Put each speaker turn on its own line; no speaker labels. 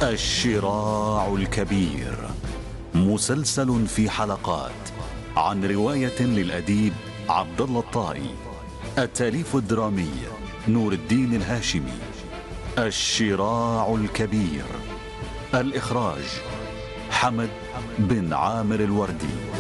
الشراع الكبير، مسلسل في حلقات عن رواية للأديب عبد الله الطائي. التأليف الدرامي نور الدين الهاشمي. الشراع الكبير، الإخراج حمد بن عامر الوردي.